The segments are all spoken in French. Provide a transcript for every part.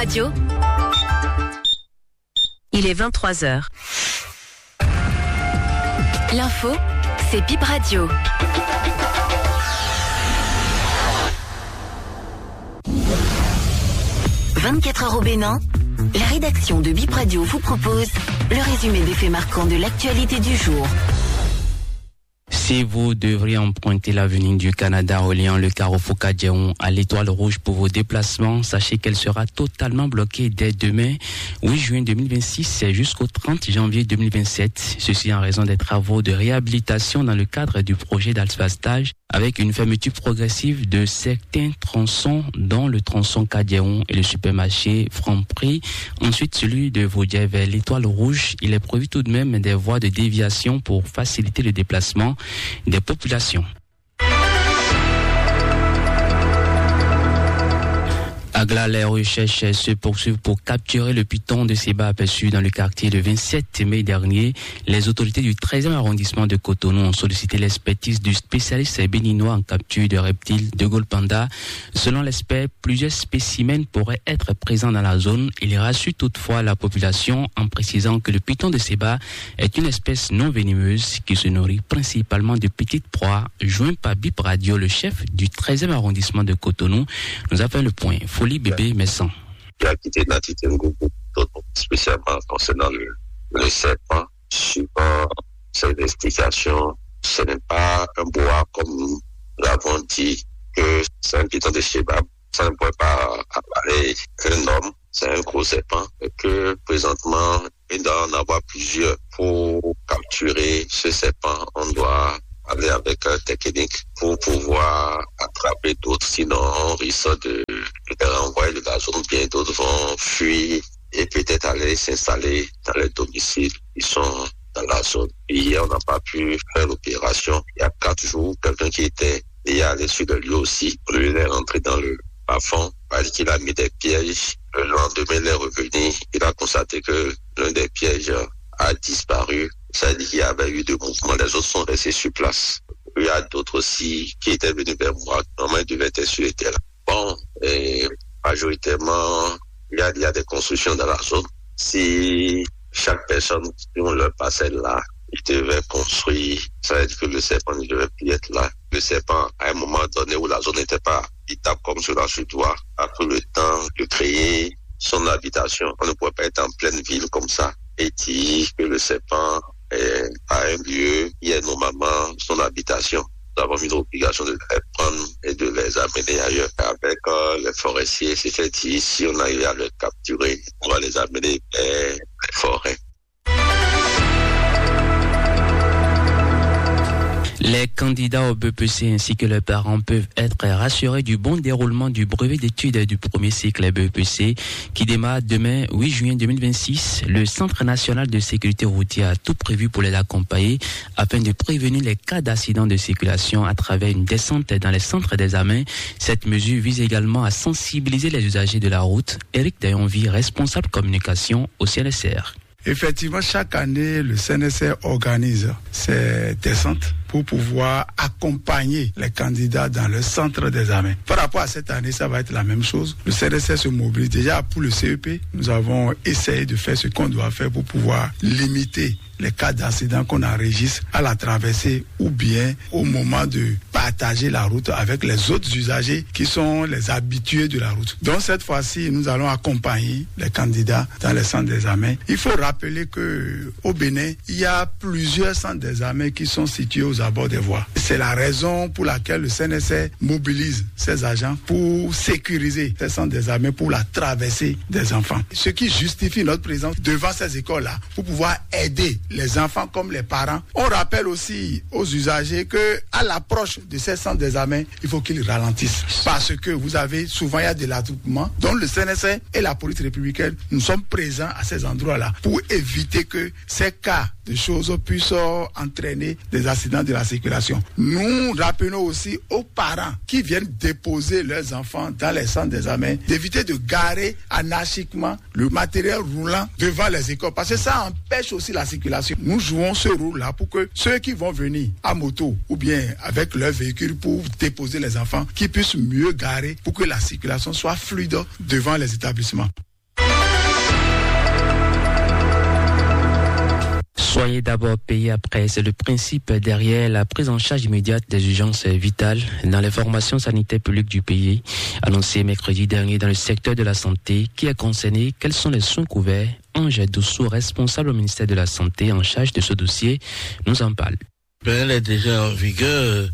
Radio. Il est 23h. L'info, c'est Bip Radio. « 24 heures au Bénin », la rédaction de Bip Radio vous propose le résumé des faits marquants de l'actualité du jour. Si vous devriez emprunter l'avenue du Canada reliant le carrefour Kadiaon à l'Étoile Rouge pour vos déplacements, sachez qu'elle sera totalement bloquée dès demain, 8 juin 2026 jusqu'au 30 janvier 2027. Ceci en raison des travaux de réhabilitation dans le cadre du projet d'asphaltage avec une fermeture progressive de certains tronçons, dont le tronçon Kadiaon et le supermarché Franprix. Ensuite, celui de Vaudier vers l'Étoile Rouge. Il est prévu tout de même des voies de déviation pour faciliter le déplacement des populations. À Gla, les recherches se poursuivent pour capturer le python de Seba aperçu dans le quartier le 27 mai dernier. Les autorités du 13e arrondissement de Cotonou ont sollicité l'expertise du spécialiste béninois en capture de reptiles de Golpanda. Selon l'expert, plusieurs spécimens pourraient être présents dans la zone. Il rassure toutefois la population en précisant que le python de Seba est une espèce non venimeuse qui se nourrit principalement de petites proies. Joint par Bip Radio, le chef du 13e arrondissement de Cotonou nous a fait le point. Folie bébé Messan. Qui a quitté Natitengo, spécialement concernant le serpent. Suivant cette investigation, ce n'est pas un bois comme nous l'avons dit, que c'est un python de Seba. Ça ne pourrait pas apparaître un homme, c'est un gros serpent, et que présentement, il doit en avoir plusieurs. Pour capturer ce serpent, on doit aller avec une technique pour pouvoir attraper d'autres, sinon on risque de les renvoyer de la zone, bien d'autres vont fuir et peut-être aller s'installer dans les domiciles qui sont dans la zone. Et hier, on n'a pas pu faire l'opération. Il y a 4 jours, quelqu'un qui était allé sur le lieu aussi, on lui est rentré dans le plafond, parce qu'il a mis des pièges. Le lendemain, il est revenu, il a constaté que l'un des pièges a disparu. Ça dit qu'il y avait eu de mouvements, les autres sont restés sur place. Il y a d'autres aussi qui étaient venus vers moi. Normalement, ils devaient être sur les terrains. Bon, et majoritairement, il y a des constructions dans la zone. Si chaque personne qui ont leur parcelle là, ils devaient construire, ça veut dire que le serpent ne devait plus être là. Le serpent, à un moment donné où la zone n'était pas habitable comme cela se doit, a pris le temps de créer son habitation. On ne pouvait pas être en pleine ville comme ça et dire que le serpent est à un lieu qui est normalement son habitation. Nous avons mis l'obligation de les prendre et de les amener ailleurs. Avec les forestiers, c'était dit, si on arrive à les capturer, on va les amener vers les forêts. Les candidats au BEPC ainsi que leurs parents peuvent être rassurés du bon déroulement du brevet d'études du premier cycle BEPC qui démarre demain 8 juin 2026. Le Centre national de sécurité routière a tout prévu pour les accompagner afin de prévenir les cas d'accidents de circulation à travers une descente dans les centres d'examen. Cette mesure vise également à sensibiliser les usagers de la route. Éric Dayonvi, responsable communication au CNSR. Effectivement, chaque année, le CNSR organise ces descentes pour pouvoir accompagner les candidats dans le centre d'examen. Par rapport à cette année, ça va être la même chose. Le CNSR se mobilise déjà pour le CEP. Nous avons essayé de faire ce qu'on doit faire pour pouvoir limiter les cas d'accident qu'on enregistre à la traversée ou bien au moment de partager la route avec les autres usagers qui sont les habitués de la route. Donc cette fois-ci, nous allons accompagner les candidats dans les centres d'examen. Il faut rappeler que au Bénin, il y a plusieurs centres d'examen qui sont situés aux abords des voies. C'est la raison pour laquelle le CNSR mobilise ses agents pour sécuriser ces centres d'examen pour la traversée des enfants. Ce qui justifie notre présence devant ces écoles-là pour pouvoir aider les enfants comme les parents. On rappelle aussi aux usagers que à l'approche de ces centres d'examen, il faut qu'ils ralentissent. Parce que vous avez souvent, il y a de l'attroupement. Donc le CNSR et la police républicaine, nous sommes présents à ces endroits-là pour éviter que ces cas de choses puissent entraîner des accidents de la circulation. Nous rappelons aussi aux parents qui viennent déposer leurs enfants dans les centres d'examen d'éviter de garer anarchiquement le matériel roulant devant les écoles parce que ça empêche aussi la circulation. Nous jouons ce rôle-là pour que ceux qui vont venir à moto ou bien avec leur véhicule pour déposer les enfants, qu'ils puissent mieux garer pour que la circulation soit fluide devant les établissements. Soyez d'abord payé après, c'est le principe derrière la prise en charge immédiate des urgences vitales dans les formations sanitaires publiques du pays, annoncé mercredi dernier dans le secteur de la santé. Qui est concerné? Quels sont les soins couverts? Ange Dossou, responsable au ministère de la Santé en charge de ce dossier, nous en parle. Elle est déjà en vigueur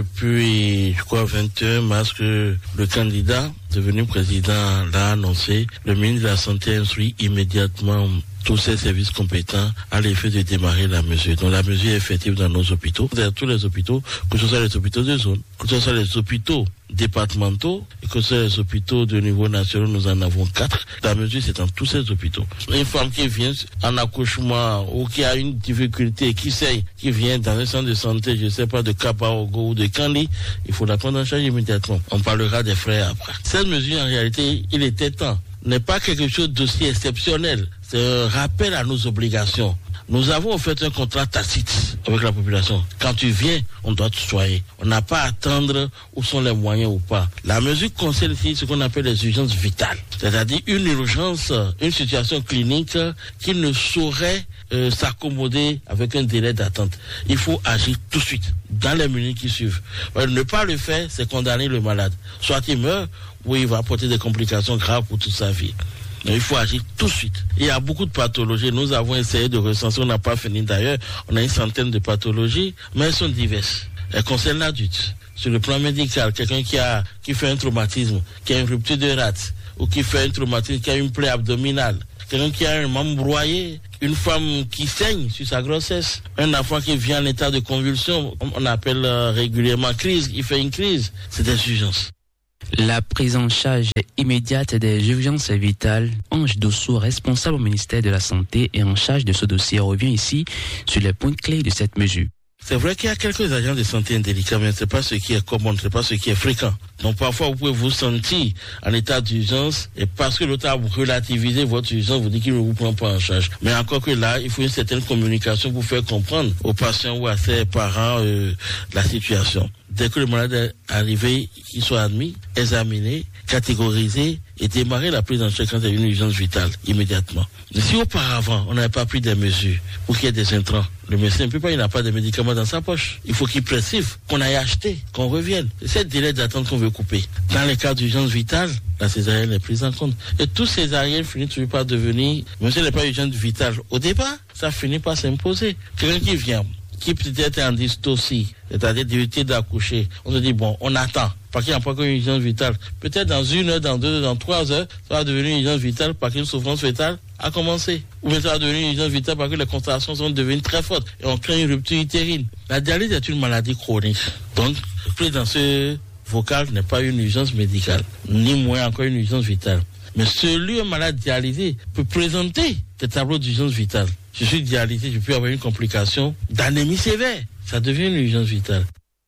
depuis, 21 mars que le candidat devenu président l'a annoncé. Le ministre de la Santé instruit immédiatement tous ses services compétents à l'effet de démarrer la mesure. Donc la mesure est effective dans nos hôpitaux, dans tous les hôpitaux, que ce soit les hôpitaux de zone, que ce soit les hôpitaux départementaux, et que ce soit les hôpitaux de niveau national, nous en avons 4. La mesure, c'est dans tous ces hôpitaux. Une femme qui vient en accouchement ou qui a une difficulté, qui vient dans un centre de santé, je ne sais pas, de Kapaogo ou de Kandi, il faut la prendre en charge immédiatement. On parlera des frais après. Cette mesure, en réalité, il était temps. N'est pas quelque chose d'aussi exceptionnel. C'est un rappel à nos obligations. Nous avons fait un contrat tacite avec la population. Quand tu viens, on doit te soigner. On n'a pas à attendre où sont les moyens ou pas. La mesure concerne ici ce qu'on appelle les urgences vitales. C'est-à-dire une urgence, une situation clinique qui ne saurait s'accommoder avec un délai d'attente. Il faut agir tout de suite, dans les minutes qui suivent. Ne pas le faire, c'est condamner le malade. Soit il meurt, ou il va apporter des complications graves pour toute sa vie. Donc, il faut agir tout de suite. Il y a beaucoup de pathologies. Nous avons essayé de recenser, on n'a pas fini d'ailleurs. On a une centaine de pathologies, mais elles sont diverses. Elles concernent l'adulte. Sur le plan médical, quelqu'un qui fait un traumatisme, qui a une rupture de rate, ou qui fait un traumatisme, qui a une plaie abdominale, quelqu'un qui a un membre broyé, une femme qui saigne sur sa grossesse, un enfant qui vient en état de convulsion, on appelle régulièrement crise, il fait une crise, c'est des urgences. La prise en charge immédiate des urgences vitales, Ange Dossou, responsable au ministère de la Santé et en charge de ce dossier, revient ici sur les points clés de cette mesure. C'est vrai qu'il y a quelques agents de santé indélicats, mais ce n'est pas ce qui est commun, ce n'est pas ce qui est fréquent. Donc parfois, vous pouvez vous sentir en état d'urgence et parce que l'autre a relativisé votre urgence, vous dit qu'il ne vous prend pas en charge. Mais encore que là, il faut une certaine communication pour faire comprendre aux patients ou à ses parents la situation. Dès que le malade est arrivé, qu'il soit admis, examiné, catégorisé et démarrer la prise en charge quand il y a une urgence vitale immédiatement. Mais si auparavant, on n'avait pas pris des mesures pour qu'il y ait des intrants, le médecin ne peut pas, il n'a pas de médicaments dans sa poche. Il faut qu'il prescrive, qu'on aille acheter, qu'on revienne. C'est ce délai d'attente qu'on veut couper. Dans les cas d'urgence vitale, la césarienne est prise en compte. Et tout césarienne finit toujours par devenir, même si elle n'est pas urgence vitale, au départ, ça finit par s'imposer. Quelqu'un qui vient, qui peut-être est en dystocie, c'est-à-dire difficulté d'accoucher, on se dit, bon, on attend, parce qu'il n'y a pas qu'une urgence vitale. Peut-être dans 1 heure, dans 2 heures, dans 3 heures, ça va devenir une urgence vitale parce qu'une souffrance fétale a commencé. Ou bien ça va devenir une urgence vitale parce que les contractions sont devenues très fortes et on crée une rupture utérine. La dialyse est une maladie chronique. Donc, pris dans ce vocal n'est pas une urgence médicale, ni moins encore une urgence vitale. Mais celui, un malade dialysé, peut présenter des tableaux d'urgence vitale. Je suis dialysé, je peux avoir une complication d'anémie sévère. Ça devient une urgence vitale.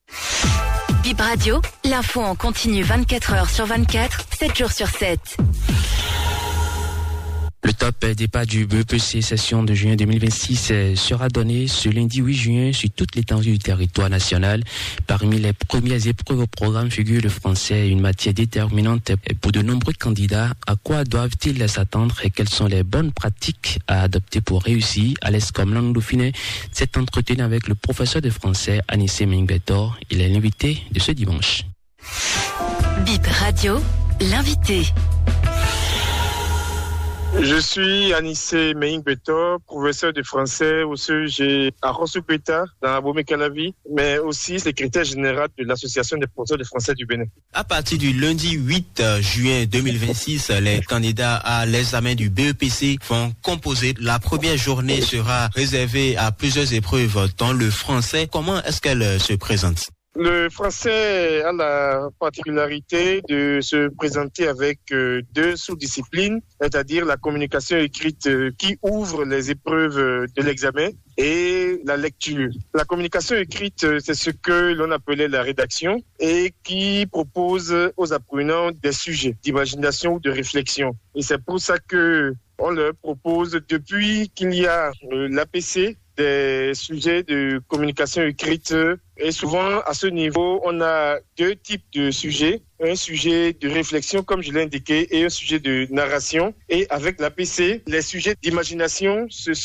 Bip Radio, l'info en continu 24 heures sur 24, 7 jours sur 7. Le top départ du BEPC session de juin 2026 sera donné ce lundi 8 juin sur toute l'étendue du territoire national. Parmi les premières épreuves au programme figure le français, une matière déterminante pour de nombreux candidats. À quoi doivent-ils s'attendre et quelles sont les bonnes pratiques à adopter pour réussir? À l'aise comme langue Dauphiné s'est entretenu avec le professeur de français Anissé Mingbetor. Il est l'invité de ce dimanche. Bip Radio, l'invité. Je suis Anissé Mingbetor, professeur de français au CEG à Rossoukweta, dans Abomey-Calavi, mais aussi secrétaire général de l'Association des professeurs de français du Bénin. À partir du lundi 8 juin 2026, les candidats à l'examen du BEPC vont composer. La première journée sera réservée à plusieurs épreuves, dont le français. Comment est-ce qu'elle se présente? Le français a la particularité de se présenter avec 2 sous-disciplines, c'est-à-dire la communication écrite qui ouvre les épreuves de l'examen et la lecture. La communication écrite, c'est ce que l'on appelait la rédaction et qui propose aux apprenants des sujets d'imagination ou de réflexion. Et c'est pour ça que on leur propose, depuis qu'il y a l'APC, des sujets de communication écrite. Et souvent, à ce niveau, on a 2 types de sujets. Un sujet de réflexion, comme je l'ai indiqué, et un sujet de narration. Et avec l'APC, les sujets d'imagination, ce sont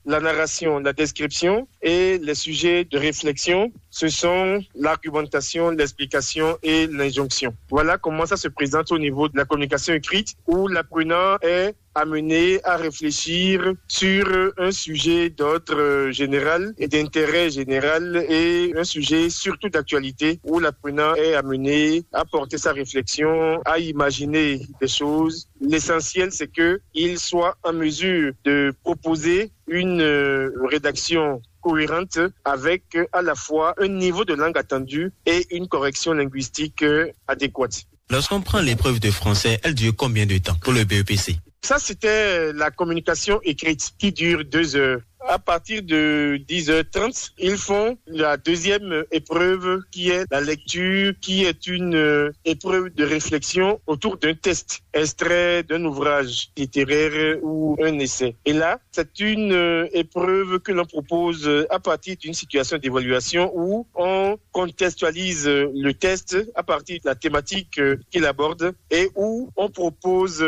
la narration, la description, et les sujets de réflexion, ce sont l'argumentation, l'explication et l'injonction. Voilà comment ça se présente au niveau de la communication écrite, où l'apprenant est amené à réfléchir sur un sujet d'ordre général et d'intérêt général et un sujet surtout d'actualité où l'apprenant est amené à porter sa réflexion, à imaginer des choses. L'essentiel, c'est qu'il soit en mesure de proposer une rédaction cohérente avec à la fois un niveau de langue attendu et une correction linguistique adéquate. Lorsqu'on prend l'épreuve de français, elle dure combien de temps pour le BEPC? Ça, c'était la communication écrite qui dure 2 heures. À partir de 10h30, ils font la deuxième épreuve qui est la lecture, qui est une épreuve de réflexion autour d'un test, extrait d'un ouvrage littéraire ou un essai. Et là, c'est une épreuve que l'on propose à partir d'une situation d'évaluation où on contextualise le test à partir de la thématique qu'il aborde et où on propose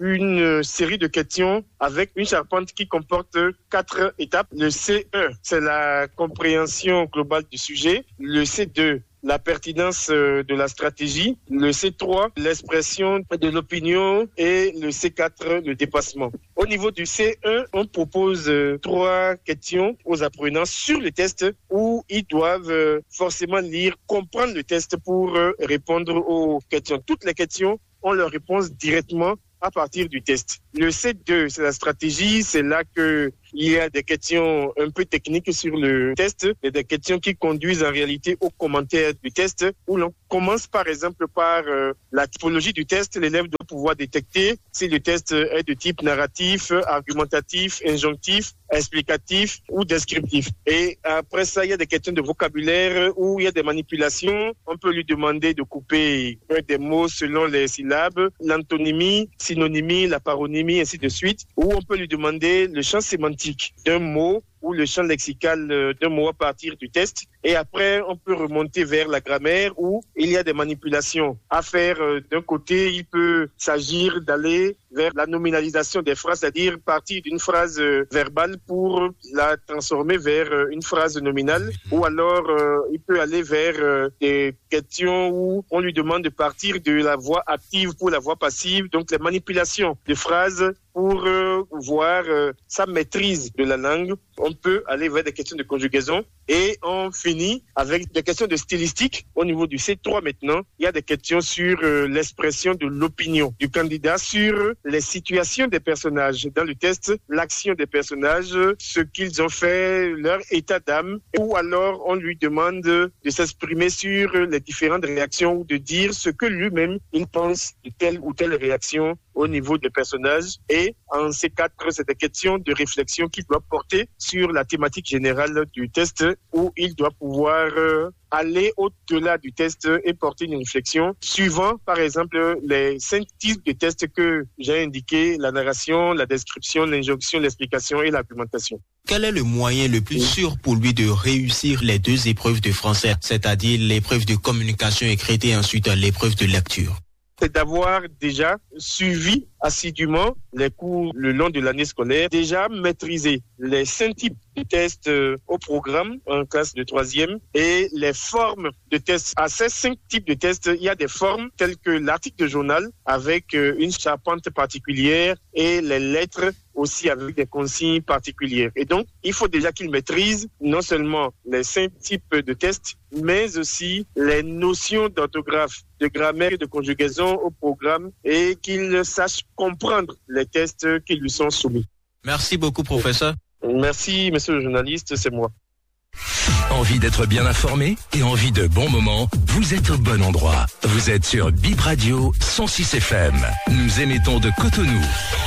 une série de questions avec une charpente qui comporte 4 étapes. Le C1, c'est la compréhension globale du sujet. Le C2, la pertinence de la stratégie. Le C3, l'expression de l'opinion. Et le C4, le dépassement. Au niveau du C1, on propose 3 questions aux apprenants sur le test où ils doivent forcément lire, comprendre le test pour répondre aux questions. Toutes les questions ont leur réponse directement à partir du test. Le C2, c'est la stratégie, c'est là que il y a des questions un peu techniques sur le test, et des questions qui conduisent en réalité aux commentaires du test, où l'on commence par exemple par la typologie du test. L'élève doit pouvoir détecter si le test est de type narratif, argumentatif, injonctif, explicatif ou descriptif. Et après ça, il y a des questions de vocabulaire où il y a des manipulations. On peut lui demander de couper des mots selon les syllabes, l'antonymie, synonymie, la paronymie, ainsi de suite. Ou on peut lui demander le champ sémantique d'un mot ou le champ lexical d'un mot à partir du test. Et après, on peut remonter vers la grammaire où il y a des manipulations à faire. D'un côté, il peut s'agir d'aller vers la nominalisation des phrases, c'est-à-dire partir d'une phrase verbale pour la transformer vers une phrase nominale. Ou alors, il peut aller vers des questions où on lui demande de partir de la voix active pour la voix passive. Donc, les manipulations de phrases pour voir sa maîtrise de la langue. On peut aller vers des questions de conjugaison et on finit avec des questions de stylistique. Au niveau du C3 maintenant, il y a des questions sur l'expression de l'opinion du candidat sur les situations des personnages dans le test, l'action des personnages, ce qu'ils ont fait, leur état d'âme, ou alors on lui demande de s'exprimer sur les différentes réactions ou de dire ce que lui-même il pense de telle ou telle réaction au niveau des personnages. Et en C4, c'est des questions de réflexion qu'il doit porter sur la thématique générale du test où il doit pouvoir aller au-delà du test et porter une réflexion suivant, par exemple, les 5 types de tests que j'ai indiqués, la narration, la description, l'injonction, l'explication et l'argumentation. Quel est le moyen le plus sûr pour lui de réussir les 2 épreuves de français, c'est-à-dire l'épreuve de communication écrite et ensuite l'épreuve de lecture? C'est d'avoir déjà suivi assidûment les cours le long de l'année scolaire, déjà maîtrisé les 5 types de tests au programme en classe de 3e et les formes de tests. À ces 5 types de tests, il y a des formes telles que l'article de journal avec une charpente particulière et les lettres aussi avec des consignes particulières. Et donc, il faut déjà qu'il maîtrise non seulement les 5 types de tests, mais aussi les notions d'orthographe, de grammaire et de conjugaison au programme et qu'il sache comprendre les tests qui lui sont soumis. Merci beaucoup, professeur. Merci, monsieur le journaliste, c'est moi. Envie d'être bien informé et envie de bons moments? Vous êtes au bon endroit. Vous êtes sur Bip Radio 106 FM. Nous émettons de Cotonou.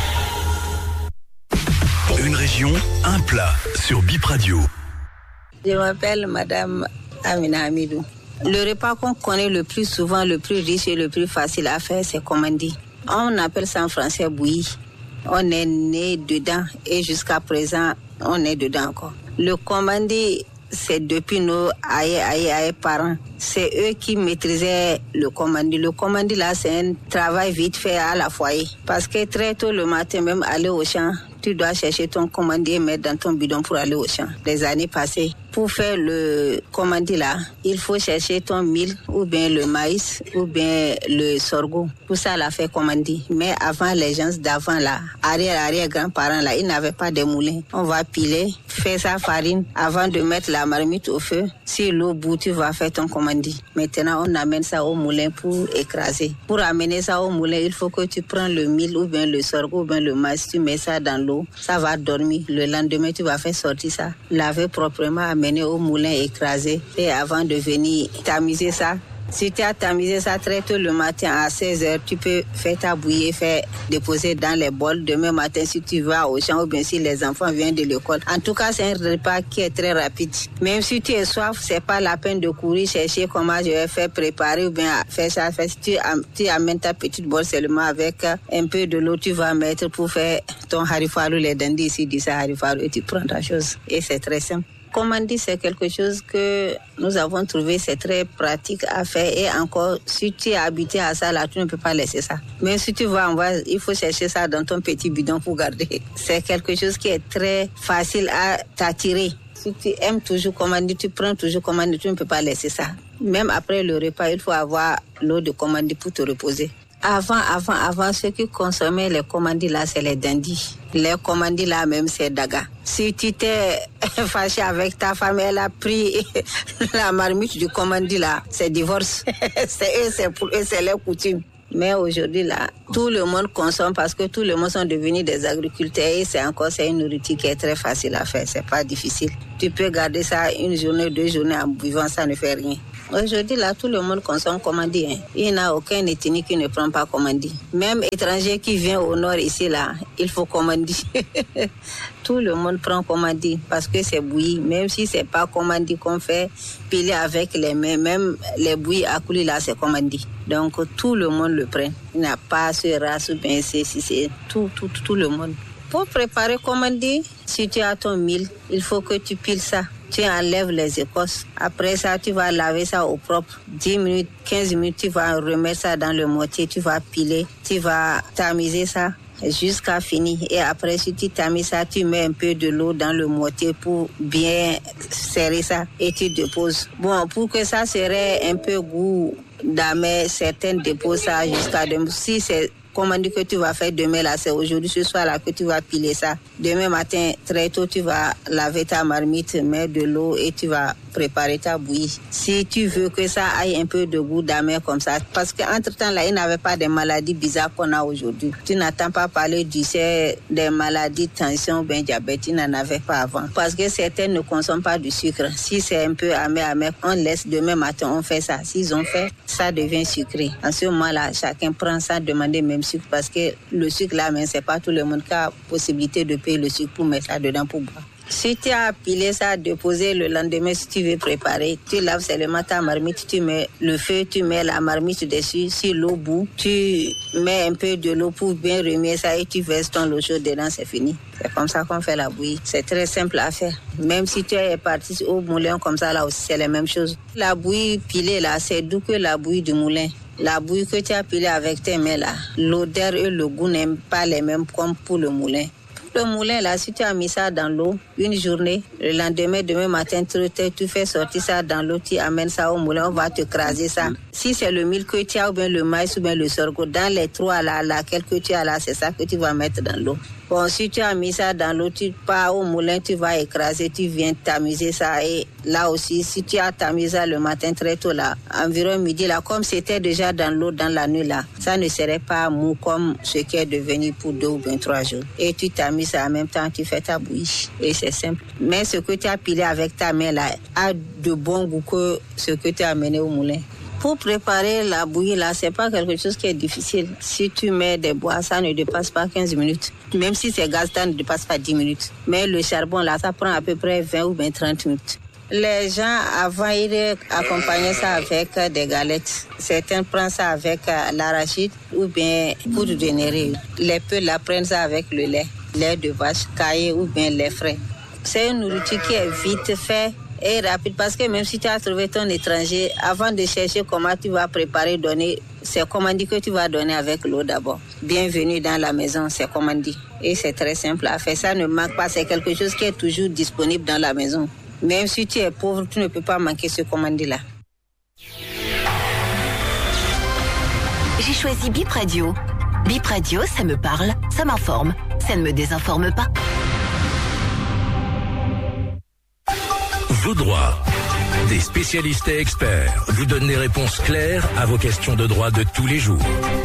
Une région, un plat sur Bip Radio. Je m'appelle Madame Amina Amidou. Le repas qu'on connaît le plus souvent, le plus riche et le plus facile à faire, c'est commandi. On appelle ça en français bouilli. On est né dedans et jusqu'à présent, on est dedans encore. Le commandi c'est depuis nos aïe parents. C'est eux qui maîtrisaient le commandi. Le commandi là, c'est un travail vite fait à la foyer. Parce que très tôt le matin, même aller au champ, tu dois chercher ton commandi et mettre dans ton bidon pour aller au champ. Les années passées, pour faire le commandi là, il faut chercher ton mil ou bien le maïs ou bien le sorgho. Tout ça l'a fait commandi. Mais avant, les gens d'avant là, arrière-grands-parents là, ils n'avaient pas de moulin. On va piler, faire sa farine avant de mettre la marmite au feu. Si l'eau bout, tu vas faire ton commandi. Maintenant, on amène ça au moulin pour écraser. Pour amener ça au moulin, il faut que tu prends le mil ou bien le sorgho ou bien le maïs, tu mets ça dans l'eau. Ça va dormir. Le lendemain, tu vas faire sortir ça. Laver proprement, amener au moulin, écraser. Et avant de venir tamiser ça, si tu as tamisé ça très tôt le matin à 16h, tu peux faire ta bouillie, faire déposer dans les bols. Demain matin, si tu vas au champ ou bien si les enfants viennent de l'école. En tout cas, c'est un repas qui est très rapide. Même si tu es soif, c'est pas la peine de courir chercher comment je vais faire préparer ou bien faire ça. Si tu amènes ta petite bolle seulement avec un peu de l'eau, tu vas mettre pour faire ton harifaru, les dandis ici disent ça harifaru, et tu prends ta chose. Et c'est très simple. Commandi, c'est quelque chose que nous avons trouvé, c'est très pratique à faire. Et encore, si tu es habitué à ça, là, tu ne peux pas laisser ça. Mais si tu vas en voir, il faut chercher ça dans ton petit bidon pour garder. C'est quelque chose qui est très facile à t'attirer. Si tu aimes toujours commandi, tu prends toujours commandi, tu ne peux pas laisser ça. Même après le repas, il faut avoir l'eau de commandi pour te reposer. Avant, ceux qui consommaient les commandis là, c'est les dandis. Les commandis là même, c'est daga. Si tu t'es fâché avec ta femme, elle a pris la marmite du commandi là, c'est divorce. Pour eux, c'est leur coutume. Mais aujourd'hui là, tout le monde consomme parce que tout le monde sont devenus des agriculteurs et c'est une nourriture qui est très facile à faire, c'est pas difficile. Tu peux garder ça une journée, 2 journées en buvant, ça ne fait rien. Aujourd'hui, là, tout le monde consomme commandi. Il n'y a aucun ethnie qui ne prend pas commandi. Même étranger qui vient au nord ici, là, il faut commandi. Tout le monde prend commandi parce que c'est bouilli. Même si c'est pas commandi qu'on fait piler avec les mains, même les bouillies à coulis, là, c'est commandi. Donc, tout le monde le prend. Il n'y a pas ce race ou bien c'est tout le monde. Pour préparer commandi, si tu as ton mil, il faut que tu piles ça. Tu enlèves les écorces. Après ça, tu vas laver ça au propre. 10 minutes, 15 minutes, tu vas remettre ça dans le mortier. Tu vas piler. Tu vas tamiser ça jusqu'à finir. Et après, si tu tamises ça, tu mets un peu de l'eau dans le mortier pour bien serrer ça. Et tu déposes. Bon, pour que ça serait un peu goût d'amer, certaines déposent ça jusqu'à demain. Si c'est commandi que tu vas faire demain là, c'est aujourd'hui, ce soir là que tu vas piler ça. Demain matin, très tôt, tu vas laver ta marmite, mettre de l'eau et tu vas préparer ta bouillie. Si tu veux que ça aille un peu de goût d'amer comme ça, parce qu'entre-temps là, il n'avait pas des maladies bizarres qu'on a aujourd'hui. Tu n'entends pas parler des maladies de tension, ben diabète, il n'en avait pas avant. Parce que certains ne consomment pas du sucre. Si c'est un peu amer, on laisse demain matin, on fait ça. S'ils ont fait, ça devient sucré. En ce moment-là, chacun prend ça, demander même sucre, parce que le sucre là, mais c'est pas tout le monde qui a possibilité de payer le sucre pour mettre ça dedans pour boire. Si tu as pilé ça, déposé le lendemain, si tu veux préparer, tu laves seulement ta marmite, tu mets le feu, tu mets la marmite dessus. Si l'eau bout, tu mets un peu de l'eau pour bien remuer ça et tu verses ton eau chaude dedans, c'est fini. C'est comme ça qu'on fait la bouillie. C'est très simple à faire. Même si tu es parti au moulin comme ça, là aussi, c'est la même chose. La bouillie pilée, là, c'est doux que la bouillie du moulin. La bouillie que tu as pilée avec tes mains, là, l'odeur et le goût n'aiment pas les mêmes comme pour le moulin. Le moulin, là, si tu as mis ça dans l'eau une journée, le lendemain, demain matin, tu fais sortir ça dans l'eau, tu amènes ça au moulin, on va te craser ça. Si c'est le mil que tu as, ou bien le maïs, ou bien le sorgho, dans les 3 là, laquelle que tu as là, c'est ça que tu vas mettre dans l'eau. Bon, si tu as mis ça dans l'eau, tu pars au moulin, tu vas écraser, tu viens tamiser ça. Et là aussi, si tu as tamisé ça le matin très tôt là, environ midi là, comme c'était déjà dans l'eau dans la nuit là, ça ne serait pas mou comme ce qui est devenu pour 2 ou bien 3 jours. Et tu tamises ça en même temps, tu fais ta bouillie. Et c'est simple. Mais ce que tu as pilé avec ta main là a de bon goût que ce que tu as amené au moulin. Pour préparer la bouillie, là, c'est pas quelque chose qui est difficile. Si tu mets des bois, ça ne dépasse pas 15 minutes. Même si c'est gaz, ça ne dépasse pas 10 minutes. Mais le charbon, là, ça prend à peu près 20 ou 30 minutes. Les gens, avant, ils accompagnaient ça avec des galettes. Certains prennent ça avec l'arachide ou bien poudre de néré. Les peu là prennent ça avec le lait de vache, caillé ou bien lait frais. C'est une nourriture qui est vite faite est rapide parce que même si tu as trouvé ton étranger, avant de chercher comment tu vas préparer, donner, c'est commandé que tu vas donner avec l'eau d'abord. Bienvenue dans la maison, c'est commandé. Et c'est très simple à faire. Ça ne manque pas, c'est quelque chose qui est toujours disponible dans la maison. Même si tu es pauvre, tu ne peux pas manquer ce commandé-là. J'ai choisi Bip Radio. Bip Radio, ça me parle, ça m'informe, ça ne me désinforme pas. Vos droits. Des spécialistes et experts vous donnent des réponses claires à vos questions de droit de tous les jours.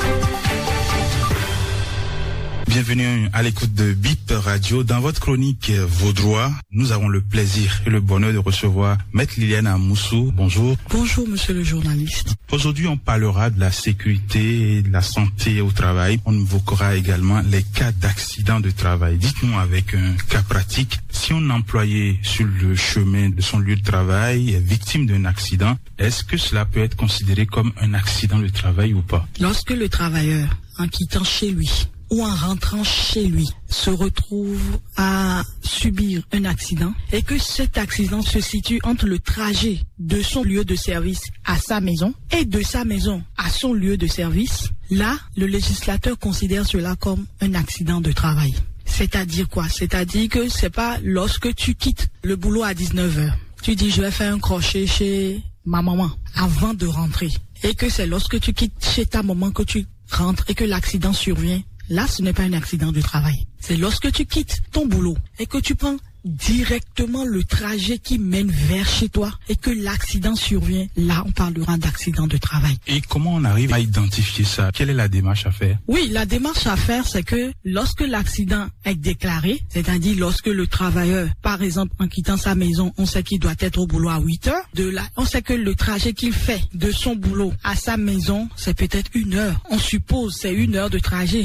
Bienvenue à l'écoute de Bip Radio. Dans votre chronique Vos droits, nous avons le plaisir et le bonheur de recevoir Maître Liliane Amoussou. Bonjour. Bonjour, monsieur le journaliste. Aujourd'hui, on parlera de la sécurité et de la santé au travail. On évoquera également les cas d'accident de travail. Dites-nous avec un cas pratique, si un employé sur le chemin de son lieu de travail est victime d'un accident, est-ce que cela peut être considéré comme un accident de travail ou pas? Lorsque le travailleur, en quittant chez lui, ou en rentrant chez lui, se retrouve à subir un accident et que cet accident se situe entre le trajet de son lieu de service à sa maison et de sa maison à son lieu de service, là, le législateur considère cela comme un accident de travail. C'est-à-dire quoi? C'est-à-dire que c'est pas lorsque tu quittes le boulot à 19h, tu dis je vais faire un crochet chez ma maman avant de rentrer et que c'est lorsque tu quittes chez ta maman que tu rentres et que l'accident survient. Là, ce n'est pas un accident de travail. C'est lorsque tu quittes ton boulot et que tu prends directement le trajet qui mène vers chez toi et que l'accident survient. Là, on parlera d'accident de travail. Et comment on arrive à identifier ça? Quelle est la démarche à faire? Oui, la démarche à faire, c'est que lorsque l'accident est déclaré, c'est-à-dire lorsque le travailleur, par exemple, en quittant sa maison, on sait qu'il doit être au boulot à 8 heures. De là, on sait que le trajet qu'il fait de son boulot à sa maison, c'est peut-être 1 heure. On suppose c'est 1 heure de trajet.